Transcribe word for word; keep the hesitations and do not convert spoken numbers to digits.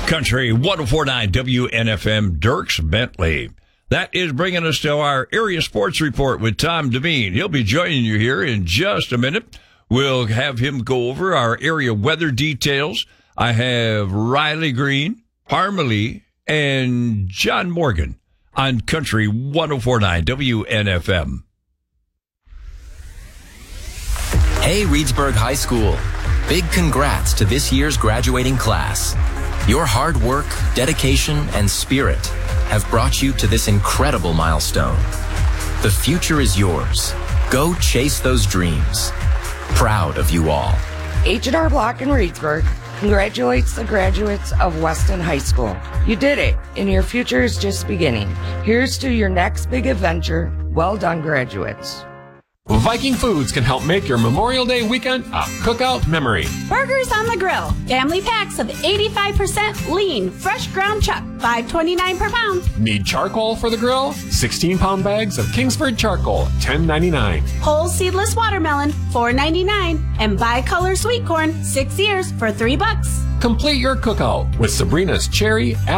Country one oh four point nine W N F M, Dierks Bentley. That is bringing us to our area sports report with Tom Devine. He'll be joining you here in just a minute. We'll have him go over our area weather details. I have Riley Green, Harmony, and John Morgan on Country one oh four point nine W N F M. Hey, Reedsburg High School. Big congrats to this year's graduating class. Your hard work, dedication, and spirit have brought you to this incredible milestone. The future is yours. Go chase those dreams. Proud of you all. H and R Block in Reedsburg congratulates the graduates of Weston High School. You did it, and your future is just beginning. Here's to your next big adventure. Well done, graduates. Viking Foods can help make your Memorial Day weekend a cookout memory. Burgers on the Grill. Family packs of eighty-five percent lean, fresh ground chuck, five twenty-nine per pound. Need charcoal for the grill? sixteen pound bags of Kingsford charcoal, ten ninety-nine. Whole seedless watermelon, four ninety-nine. And bicolor sweet corn, six ears for three bucks. Complete your cookout with Sabrina's cherry